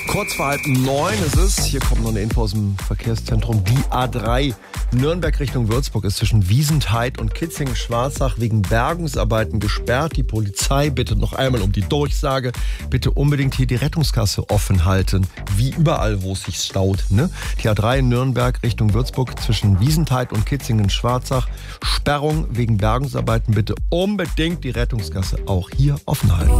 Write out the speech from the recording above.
Kurz vor 8:30 ist es. Hier kommt noch eine Info aus dem Verkehrszentrum. Die A3 Nürnberg Richtung Würzburg ist zwischen Wiesentheid und Kitzingen-Schwarzach wegen Bergungsarbeiten gesperrt. Die Polizei bittet noch einmal um die Durchsage. Bitte unbedingt hier die Rettungskasse offen halten. Wie überall, wo es sich staut. Ne? Die A3 Nürnberg Richtung Würzburg zwischen Wiesentheid und Kitzingen-Schwarzach. Sperrung wegen Bergungsarbeiten. Bitte unbedingt die Rettungskasse auch hier offen halten.